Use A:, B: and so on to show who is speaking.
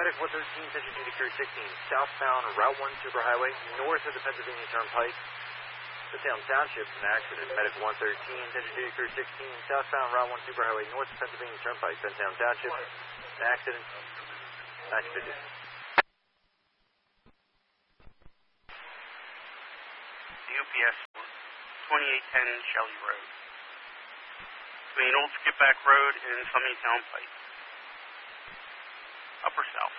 A: Medic 113, attention to Crew 16, southbound Route 1 Superhighway, north of the Pennsylvania Turnpike. Town Township, an accident. Medic 113, attention to Crew 16, southbound Route 1 Superhighway, north of Pennsylvania Turnpike. Town Township, an accident. Accident.
B: UPS 2810 Shelley Road. Between Old Skipback Road and Fleming Turnpike. Upper South.